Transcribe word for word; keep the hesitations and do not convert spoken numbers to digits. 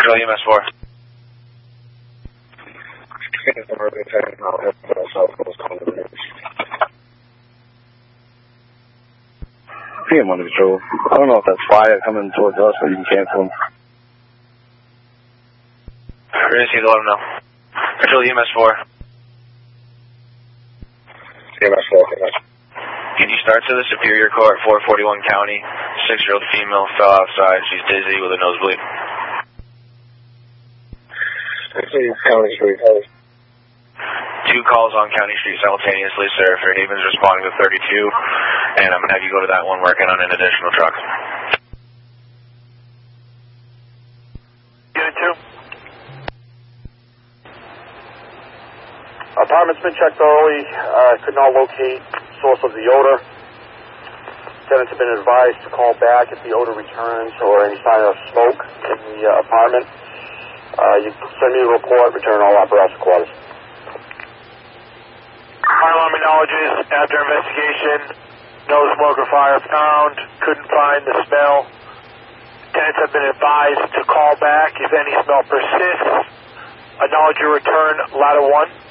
Control E M S four. P M under control. I don't know if that's fire coming towards us or you can cancel them. We're going to see to let them know. Control E M S four. E M S four. Can you start to the Superior Court, four forty-one County? Six-year-old female fell outside. She's dizzy with a nosebleed. County Street. Two calls on County Street simultaneously, sir. Fairhaven's responding to thirty-two, and I'm going to have you go to that one working on an additional truck. Unit two. Apartment's been checked thoroughly. Uh, could not locate source of the odor. Tenants have been advised to call back if the odor returns or any sign of smoke in the uh, apartment. Uh, you send me a report, return all apparatus quarters. Fire alarm acknowledges after investigation, no smoke or fire found, couldn't find the smell. Tenants have been advised to call back if any smell persists. Acknowledge your return, ladder one.